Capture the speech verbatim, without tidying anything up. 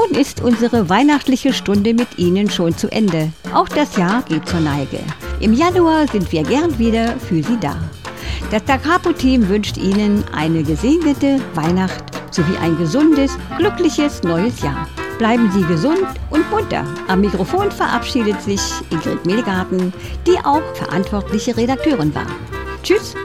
Nun ist unsere weihnachtliche Stunde mit Ihnen schon zu Ende. Auch das Jahr geht zur Neige. Im Januar sind wir gern wieder für Sie da. Das Da Capo-Team wünscht Ihnen eine gesegnete Weihnacht sowie ein gesundes, glückliches neues Jahr. Bleiben Sie gesund und munter. Am Mikrofon verabschiedet sich Ingrid Mehlgarten, die auch verantwortliche Redakteurin war. Tschüss